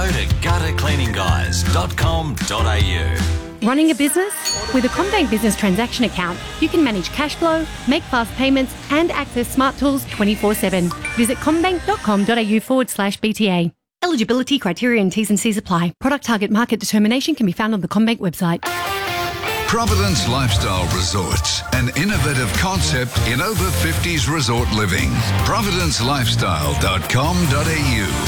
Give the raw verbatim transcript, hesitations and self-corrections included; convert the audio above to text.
go to gutter cleaning guys dot com dot a u. Running a business? With a CommBank Business Transaction Account, you can manage cash flow, make fast payments and access smart tools twenty-four seven. Visit commbank.com.au forward slash BTA. Eligibility, criteria and T's and C's apply. Product target market determination can be found on the CommBank website. Providence Lifestyle Resorts, an innovative concept in over fifties resort living. providence lifestyle dot com dot a u